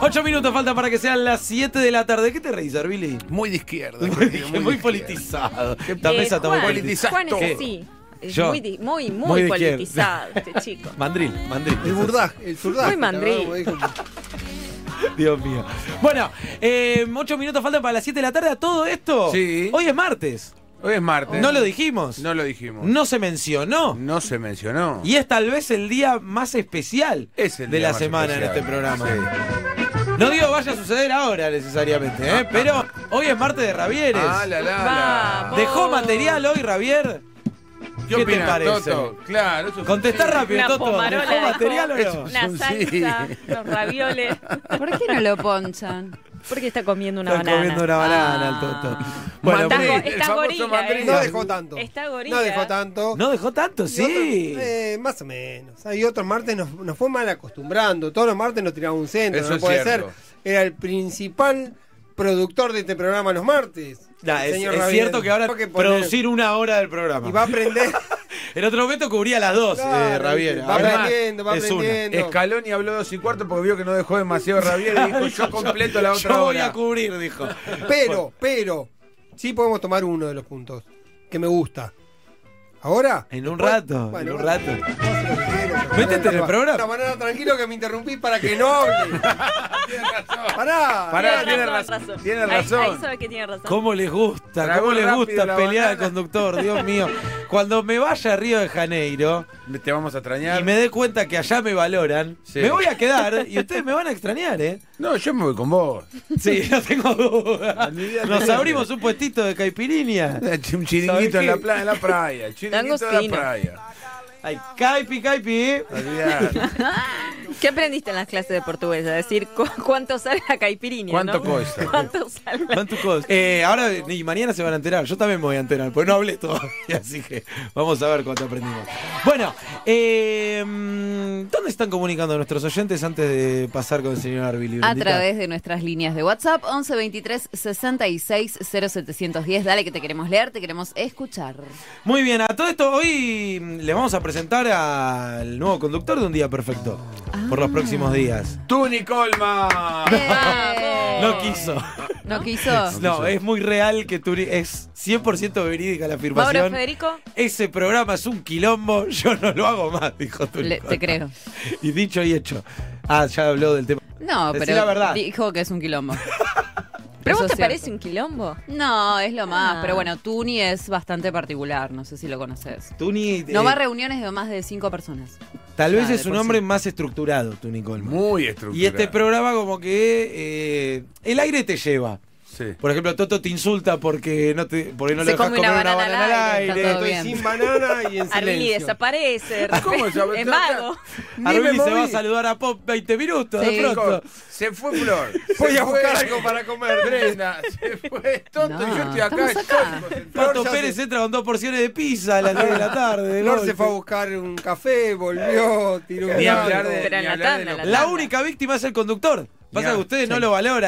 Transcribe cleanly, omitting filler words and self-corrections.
8 minutos faltan para que sean las 7 de la tarde. ¿Qué te reís, Arbili? Muy de izquierda. Muy politizado. Esta mesa está muy Juan, politizada. Juan es ¿Qué? así. Es Yo. muy Muy de izquierda. politizado este chico. Mandril. El burdaje, el surdaje. Muy mandril. Dios mío. Bueno, 8 minutos faltan para las 7 de la tarde. A todo esto. Sí. Hoy es martes. Hoy es martes. No lo dijimos. No lo dijimos. No se mencionó. No se mencionó. Y es tal vez el día más especial Es el de día la más semana especial. en este programa. Sí. No digo vaya a suceder ahora necesariamente, pero hoy es martes de Ravieres. Ah, Vamos. ¿Dejó material hoy, Ravier? ¿Qué te opinas, parece? Toto? Claro, eso Contestá rápido, Una Toto. pomarola ¿Dejó dejó. material o no? Una salsa, unos ravioles. ¿Por qué no lo ponchan? Porque está comiendo una Está banana. comiendo una banana el Toto. Bueno, Está, Mandril, el está famoso gorila. mandril. No dejó tanto. Está gorila. No dejó tanto. ¿no dejó tanto? Y Sí. otros, más o menos. Hay otros martes nos fue mal acostumbrando. Todos los martes nos tiraba un centro. Eso no es puede cierto. ser. Era el principal productor de este programa los martes. Nah, el es señor es Ravier. cierto que ahora Tengo que poner- producir una hora del programa. Y va a aprender. En otro momento cubría las dos, Claro, Ravier. va Ahora aprendiendo, va es una. aprendiendo. Scaloni habló 2:15 porque vio que no dejó demasiado Ravier y dijo, yo completo la otra Yo voy hora. a cubrir, dijo. Pero, sí podemos tomar uno de los puntos que me gusta. ¿Ahora? En un Después- rato, bueno, en un rato. Hace lo que quieras. Métete en el programa. Una manera tranquilo que me interrumpís para que no hable. Pará. Pará, tiene razón. razón. Tiene Ahí razón. sabes que tiene razón. ¿Cómo les gusta? Tragó ¿Cómo les rápido gusta la pelear al banana. conductor? Dios mío. Cuando me vaya a Río de Janeiro Te vamos a extrañar. y me dé cuenta que allá me valoran, Sí. me voy a quedar y ustedes me van a extrañar, ¿eh? No, yo me voy con vos. Sí, no tengo duda. Olvídate. Nos abrimos un puestito de caipirinha. Un chiringuito en qué? la playa. El chiringuito de Langostino. la playa. Ay, caipi. Olvidate. ¿Qué aprendiste en las clases de portugués? A decir cuánto sale la caipirinha, ¿Cuánto ¿no? cuesta? ¿Cuánto sale? ¿Cuánto cosa? Ahora y mañana se van a enterar. Yo también me voy a enterar, porque no hablé todavía, así que vamos a ver cuánto aprendimos. Bueno, ¿dónde están comunicando nuestros oyentes antes de pasar con el señor Arbili? A través de nuestras líneas de WhatsApp, 11 23 66 0710. Dale que te queremos leer, te queremos escuchar. Muy bien, a todo esto hoy les vamos a presentar al nuevo conductor de Un Día Perfecto por los próximos días. Tuni Colman. No quiso. ¿No quiso? No, es muy real que tú es 100% verídica la Mauro afirmación. Federico. Ese programa es un quilombo, yo no lo hago más, dijo tú. Te creo. Y dicho y hecho. Ah, ya habló del tema. No, Decí pero la verdad. dijo que es un quilombo. ¿Pero vos Eso te es parece cierto. un quilombo? No, es lo más. Ah. Pero bueno, Tuni es bastante particular. No sé si lo conoces. Tuni, No va a reuniones de más de 5 personas. tal ya, vez de es un por hombre sí. más estructurado, Tuni Colman. Muy estructurado. Y este programa como que el aire te lleva. Sí. Por ejemplo, Toto te insulta porque no Se lo dejas come comer una una banana banana al al aire, aire. está todo Estoy bien. sin banana y en Arbili silencio. desaparece. ¿Cómo se Es mago. Ni me Arbili se va a moví. saludar a Pop 20 minutos Sí. de pronto. Se fue Flor. Voy Se a buscar fue algo para comer. Brenda. Se fue Toto. No, Yo estoy acá. estamos acá. concentrado. Pato ya Pérez se- entra con 2 porciones de pizza a las 10 de la tarde. de Flor golpe. se fue a buscar un café, volvió, tiró un Ni gato. hablar de- Pero en ni la hablar tanda, de en lo- La única víctima es el conductor. Pasa Ya, que ustedes no sí. lo valoran.